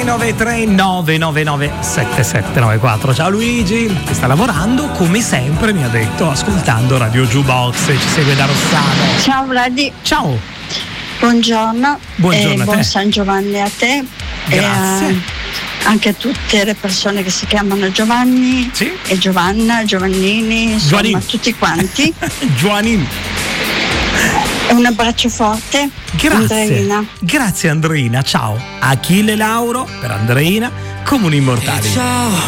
393 999 7794. Ciao Luigi, che sta lavorando come sempre, mi ha detto, ascoltando Radio Jukebox, ci segue da Rossano. Ciao Vladi. Ciao. Buongiorno. Buongiorno a te. Buon San Giovanni a te. Grazie. Anche a tutte le persone che si chiamano Giovanni, sì, e Giovanna, Giovannini, insomma Giovanni, tutti quanti. Giovanni. Un abbraccio forte. Grazie. Andreina. Grazie Andreina, ciao. Achille Lauro per Andreina, Comuni Immortali. Ciao,